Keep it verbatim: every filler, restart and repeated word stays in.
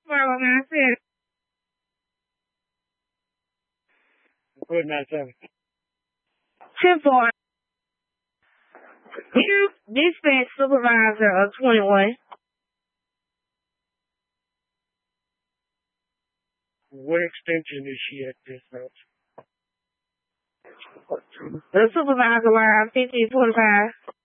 Well, I said, What nine seven? ten four. You dispatch supervisor of twenty-one. What extension is she at this house? The supervisor line fifty twenty-five.